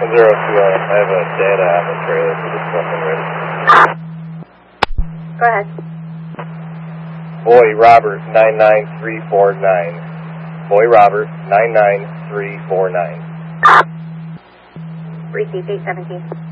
10-2, I have a data on the trailer for this fucking ready. Go ahead. Boy Robert 99349. Boy Robert 99349. Received 817.